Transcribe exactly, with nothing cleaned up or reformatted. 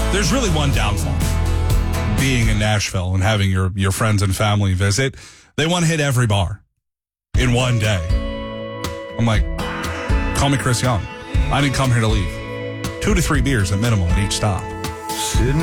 There's really one downfall. Being in Nashville and having your, your friends and family visit, they want to hit every bar in one day. I'm like, call me Chris Young. I didn't come here to leave. Two to three beers at minimum at each stop. Sitting